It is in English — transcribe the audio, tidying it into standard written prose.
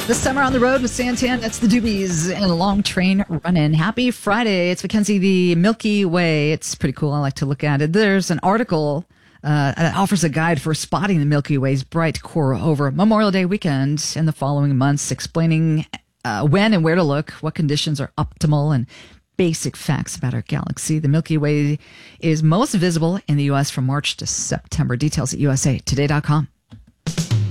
This summer on the road with Santan, that's the Doobies and a long train run-in. Happy Friday. It's Mackenzie, the Milky Way. It's pretty cool. I like to look at it. There's an article that offers a guide for spotting the Milky Way's bright core over Memorial Day weekend and the following months, explaining when and where to look, what conditions are optimal, and basic facts about our galaxy. The Milky Way is most visible in the U.S. from March to September. Details at usatoday.com.